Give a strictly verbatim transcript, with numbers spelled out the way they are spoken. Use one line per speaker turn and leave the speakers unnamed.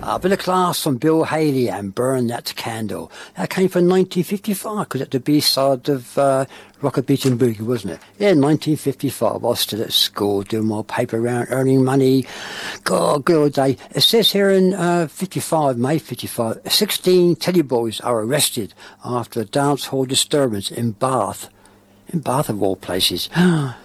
A bit of class from Bill Haley and Burn That Candle. That came from nineteen fifty-five, because it's the B-side of uh, Rocker Beach and Boogie, wasn't it? Yeah, nineteen fifty-five. I was still at school doing my paper round, earning money. God, good old day. It says here in uh, fifty-five, May fifty-five, sixteen Teddy boys are arrested after a dance hall disturbance in Bath. In Bath, of all places.